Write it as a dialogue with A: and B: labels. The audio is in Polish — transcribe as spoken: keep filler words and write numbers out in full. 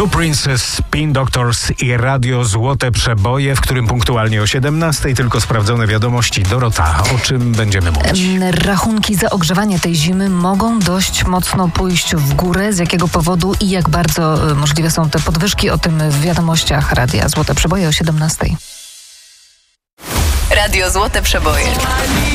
A: Two Princes, Spin Doctors i Radio Złote Przeboje, w którym punktualnie o siedemnastej tylko sprawdzone wiadomości. Dorota, o czym będziemy mówić?
B: Rachunki za ogrzewanie tej zimy mogą dość mocno pójść w górę. Z jakiego powodu i jak bardzo możliwe są te podwyżki? O tym w wiadomościach Radia Złote Przeboje o siedemnastej.
C: Radio Złote Przeboje.